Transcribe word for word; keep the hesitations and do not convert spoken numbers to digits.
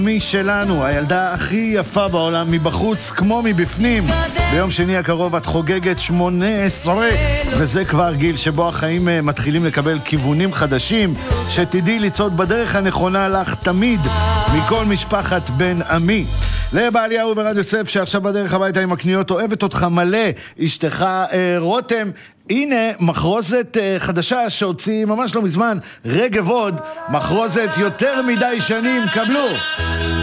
מי שלנו, הילדה הכי יפה בעולם, מבחוץ כמו מבפנים. ביום שני הקרוב את חוגגת שמונה עשרה, וזה כבר גיל שבו החיים מתחילים לקבל כיוונים חדשים. שתדעי לצעוד בדרך הנכונה לך תמיד, מכל משפחת בן עמי. לבעלי אהוב ורדיו יוסף שעכשיו בדרך הביתה עם הקניות, אוהבת אותך מלא, אשתך אה, רותם. הנה מחרוזת אה, חדשה שהוציא ממש לא מזמן, רגב עוד, מחרוזת יותר מדי שנים, קבלו.